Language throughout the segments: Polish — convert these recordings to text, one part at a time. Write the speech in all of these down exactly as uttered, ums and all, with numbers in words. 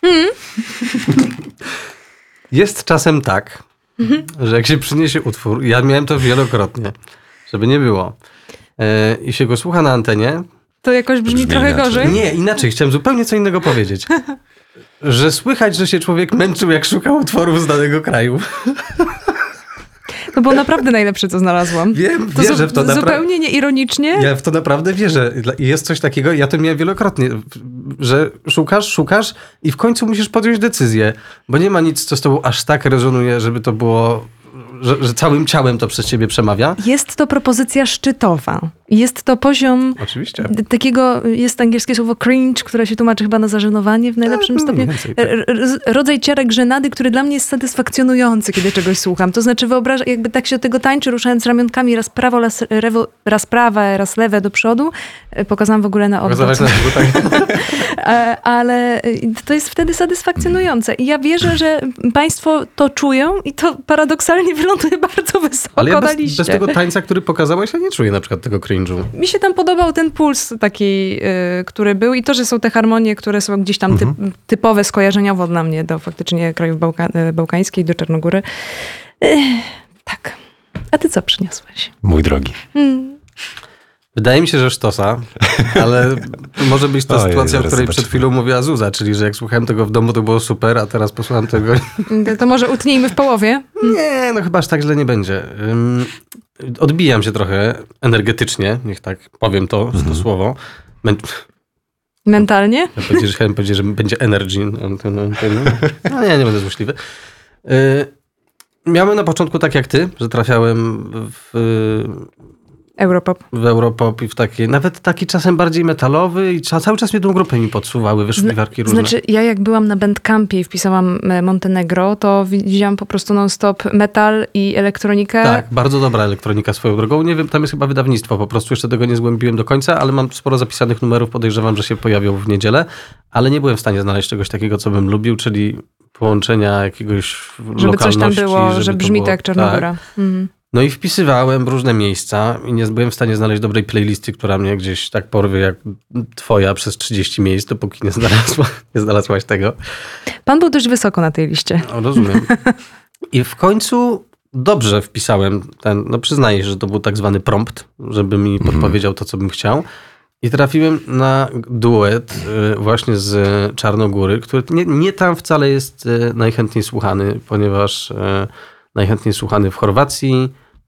Hmm. Jest czasem tak, mhm. że jak się przyniesie utwór, ja miałem to wielokrotnie, żeby nie było, yy, i się go słucha na antenie, to jakoś brzmi, brzmi trochę inaczej. gorzej? Nie, inaczej. Chciałem zupełnie co innego powiedzieć. Że słychać, że się człowiek męczył, jak szukał utworów z danego kraju. No bo naprawdę najlepsze, co znalazłam. Wiem, to wierzę w to. Napra- zupełnie nieironicznie. Ja w to naprawdę wierzę. I jest coś takiego, ja to miałem wielokrotnie, że szukasz, szukasz i w końcu musisz podjąć decyzję, bo nie ma nic, co z tobą aż tak rezonuje, żeby to było... Że, że całym ciałem to przez ciebie przemawia. Jest to propozycja szczytowa. Jest to poziom... Oczywiście. Takiego, jest angielskie słowo cringe, które się tłumaczy chyba na zażenowanie w najlepszym no, stopniu. Więcej, tak. Rodzaj ciarek żenady, który dla mnie jest satysfakcjonujący, kiedy czegoś słucham. To znaczy wyobrażam, jakby tak się od tego tańczy, ruszając ramionkami raz prawo, raz, rewo, raz prawe, raz lewe do przodu. Pokazałam w ogóle na odwrót. Ale to jest wtedy satysfakcjonujące. I ja wierzę, że państwo to czują i to paradoksalnie wyląduje bardzo wysoko Ale ja bez, na liście. bez tego tańca, który pokazałeś, ja nie czuję na przykład tego cringe'u. Mi się tam podobał ten puls taki, yy, który był i to, że są te harmonie, które są gdzieś tam typ, mhm. typowe skojarzeniowo dla mnie do faktycznie krajów bałka- bałkańskich, do Czarnogóry. Yy, tak. A ty co przyniosłeś? Mój drogi. Hmm. Wydaje mi się, że sztosa, ale może być to Ojej, sytuacja, o której zobaczymy. Przed chwilą mówiła Zuza, czyli że jak słuchałem tego w domu, to było super, a teraz posłucham tego... To, to może utnijmy w połowie? Nie, no chyba aż tak źle nie będzie. Um, odbijam się trochę energetycznie, niech tak powiem to, mm-hmm. to słowo. Men- Mentalnie? Ja powiedzieć, chciałem powiedzieć, że będzie energy. No, no, no, no nie, nie będę złośliwy. Y- miałem na początku tak jak ty, że trafiałem w... Europop. W Europop i w takie, nawet taki czasem bardziej metalowy i cały czas mnie tą grupę mi podsuwały, wyszukiwarki różne. Znaczy, ja jak byłam na Bandcampie i wpisałam Montenegro, to widziałam po prostu non-stop metal i elektronikę. Tak, bardzo dobra elektronika swoją drogą. Nie wiem, tam jest chyba wydawnictwo, po prostu jeszcze tego nie zgłębiłem do końca, ale mam sporo zapisanych numerów, podejrzewam, że się pojawią w niedzielę, ale nie byłem w stanie znaleźć czegoś takiego, co bym lubił, czyli połączenia jakiegoś żeby lokalności. Żeby coś tam było, że brzmi było, tak jak Czarnogóra. Tak. Mhm. No i wpisywałem w różne miejsca i nie byłem w stanie znaleźć dobrej playlisty, która mnie gdzieś tak porwie jak twoja przez trzydzieści miejsc, dopóki nie, znalazła, nie znalazłaś tego. Pan był dość wysoko na tej liście. No, rozumiem. I w końcu dobrze wpisałem ten, no przyznaję, że to był tak zwany prompt, żeby mi podpowiedział to, co bym chciał. I trafiłem na duet właśnie z Czarnogóry, który nie, nie tam wcale jest najchętniej słuchany, ponieważ najchętniej słuchany w Chorwacji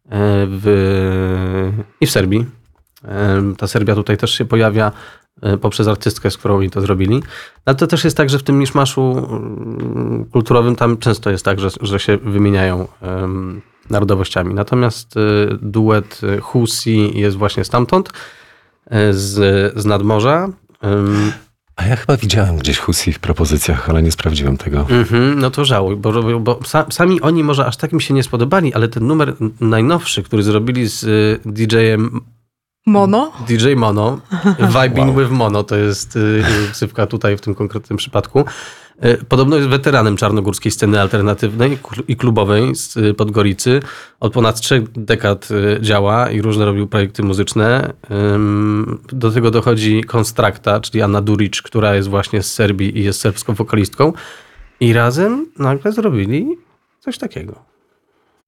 w, i w Serbii. Ta Serbia tutaj też się pojawia poprzez artystkę, z którą oni to zrobili. Ale to też jest tak, że w tym miszmaszu kulturowym tam często jest tak, że, że się wymieniają um, narodowościami. Natomiast duet Husi jest właśnie stamtąd, z, z nadmorza. Um, A ja chyba widziałem gdzieś Husi w propozycjach, ale nie sprawdziłem tego. Mm-hmm, no to żałuj, bo, bo sami oni może aż tak mi się nie spodobali, ale ten numer najnowszy, który zrobili z didżejem Mono? D J Mono, Vibing wow. with Mono, to jest ksywka tutaj w tym konkretnym przypadku. Podobno jest weteranem czarnogórskiej sceny alternatywnej i klubowej z Podgoricy. Od ponad trzech dekad działa i różne robił projekty muzyczne. Do tego dochodzi Konstrakta, czyli Anna Duric, która jest właśnie z Serbii i jest serbską wokalistką. I razem nagle zrobili coś takiego.